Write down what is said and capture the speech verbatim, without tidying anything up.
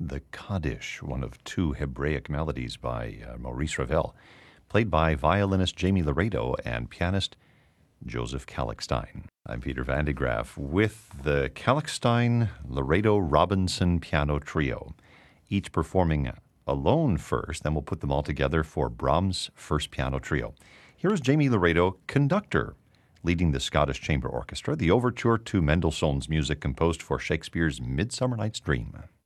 the Kaddish, one of two Hebraic melodies by uh, Maurice Ravel, played by violinist Jamie Laredo and pianist Joseph Kalkstein. I'm Peter Van de Graaff with the Kalkstein-Laredo-Robinson Piano Trio, each performing alone first, then we'll put them all together for Brahms' First Piano Trio. Here is Jamie Laredo, conductor, leading the Scottish Chamber Orchestra, the overture to Mendelssohn's music composed for Shakespeare's Midsummer Night's Dream.